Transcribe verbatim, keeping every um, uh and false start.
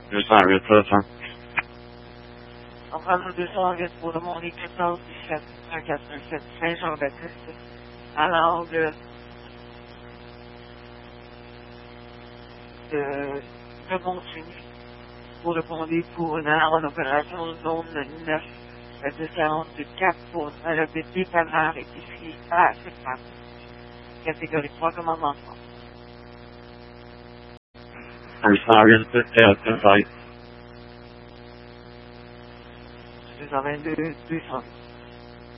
deux cent huit, là, ça. On prend le deux cent huit pour le Mont quatorze dix-sept un quatre un sept Saint-Jean-Baptiste, à l'angle de, de Montigny, pour le Pont-des Fournards en opération zone neuf, la différence de quatre pour le dépanneur épicerie à septembre. Catégorie trois, commandement trois. deux cent huit, T S, deux cent vingt-deux, deux cent